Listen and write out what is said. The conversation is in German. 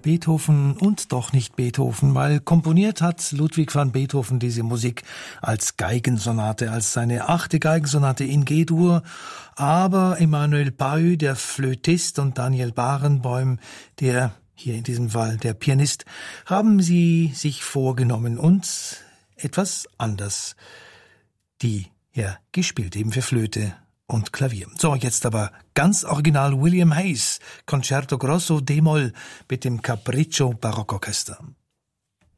Beethoven und doch nicht Beethoven, weil komponiert hat Ludwig van Beethoven diese Musik als Geigensonate, als seine 8. Geigensonate in G-Dur, aber Emanuel Pahü, der Flötist, und Daniel Barenboim, der hier in diesem Fall der Pianist, haben sie sich vorgenommen und etwas anders, die ja gespielt eben für Flöte und Klavier. So, jetzt aber ganz original William Hayes, Concerto Grosso D-Moll mit dem Capriccio Barockorchester.